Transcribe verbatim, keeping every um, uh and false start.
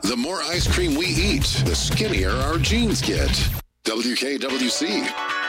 The more ice cream we eat, the skinnier our jeans get. W K W C.